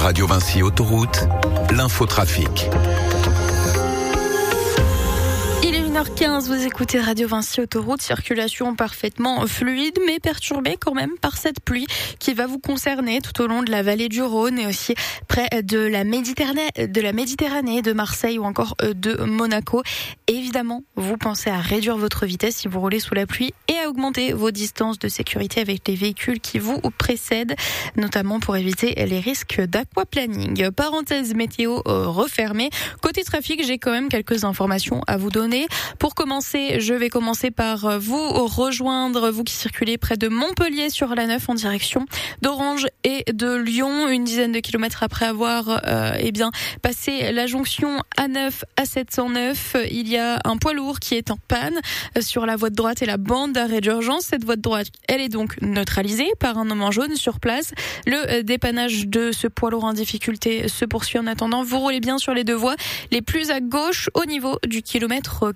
Radio Vinci Autoroute, l'infotrafic. Il est 1h15, vous écoutez Radio Vinci Autoroute, circulation parfaitement fluide mais perturbée quand même par cette pluie qui va vous concerner tout au long de la vallée du Rhône et aussi près de la Méditerranée, de Marseille ou encore de Monaco. Évidemment, vous pensez à réduire votre vitesse si vous roulez sous la pluie et à augmenter vos distances de sécurité avec les véhicules qui vous précèdent, notamment pour éviter les risques d'aquaplaning. Parenthèse météo refermée. Côté trafic, j'ai quand même quelques informations à vous donner. Pour commencer, je vais commencer par vous rejoindre, vous qui circulez près de Montpellier sur la 9 en direction d'Orange et de Lyon, une dizaine de kilomètres après avoir passé la jonction A9 à 709. Il y a un poids lourd qui est en panne sur la voie de droite et la bande d'arrêt d'urgence. Cette voie de droite, elle est donc neutralisée par un homme en jaune sur place. Le dépannage de ce poids lourd en difficulté se poursuit en attendant. Vous roulez bien sur les deux voies les plus à gauche au niveau du kilomètre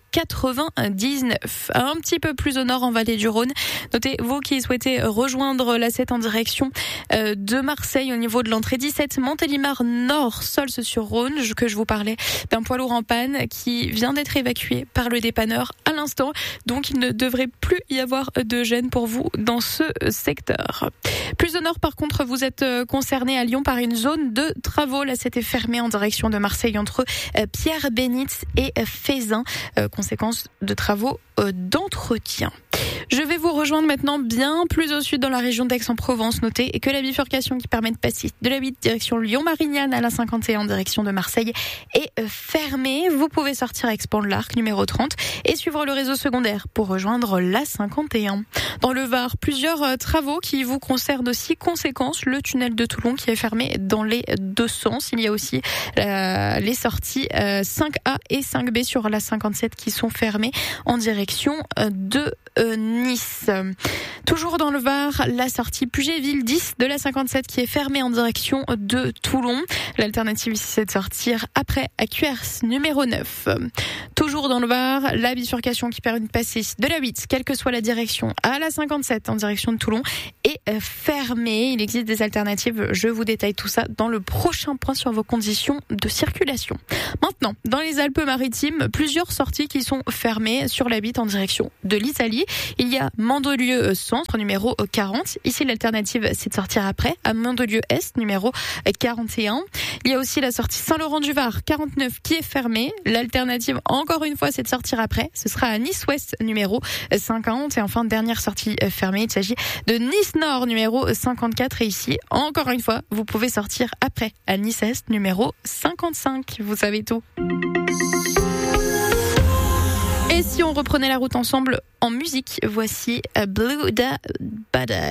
99. Un petit peu plus au nord en vallée du Rhône. Notez, vous qui souhaitez rejoindre la 7 en direction de Marseille au niveau de l'entrée 17 Montélimar Nord, Solce-sur-Rhône, que je vous parlais d'un poids lourd en panne qui vient d'être évacué par le dépanneur à l'instant. Donc il ne devrait plus y avoir de gêne pour vous dans ce secteur. Plus au nord, par contre, vous êtes concerné à Lyon par une zone de travaux. Là, c'était fermé en direction de Marseille entre Pierre-Bénitz et Fézin. Conséquence de travaux d'entretien. Je vais vous rejoindre maintenant bien plus au sud dans la région d'Aix-en-Provence. Notez que la bifurcation qui permet de passer de la 8 direction Lyon-Marignane à la 51 en direction de Marseille est fermée. Vous pouvez sortir à Aix-Pont de l'Arc, numéro 30, et suivre le réseau secondaire pour rejoindre la 51. Dans le Var, plusieurs travaux qui vous concernent aussi. Conséquence, le tunnel de Toulon qui est fermé dans les deux sens. Il y a aussi les sorties 5A et 5B sur la 57 qui sont fermées en direction de Nice. Toujours dans le Var, la sortie Puget-Ville 10 de la 57 qui est fermée en direction de Toulon. L'alternative ici, c'est de sortir après à Cuers, numéro 9. Toujours dans le Var, la bifurcation qui permet de passer de la 8, quelle que soit la direction, à la 57 en direction de Toulon est fermée. Il existe des alternatives, je vous détaille tout ça dans le prochain point sur vos conditions de circulation. Maintenant, dans les Alpes-Maritimes, plusieurs sorties qui sont fermées sur la 8 en direction de l'Italie. Il y a Mandelieu Centre, numéro 40. Ici, l'alternative, c'est de sortir après, à Mandelieu Est, numéro 41. Il y a aussi la sortie Saint-Laurent-du-Var, 49, qui est fermée. L'alternative, encore une fois, c'est de sortir après. Ce sera à Nice-Ouest, numéro 50. Et enfin, dernière sortie fermée, il s'agit de Nice-Nord, numéro 54. Et ici, encore une fois, vous pouvez sortir après, à Nice-Est, numéro 55. Vous savez tout. Et si on reprenait la route ensemble en musique, voici Blue Da Bada.